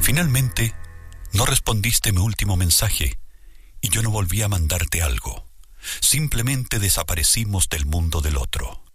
Finalmente, no respondiste mi último mensaje y yo no volví a mandarte algo. Simplemente desaparecimos del mundo del otro.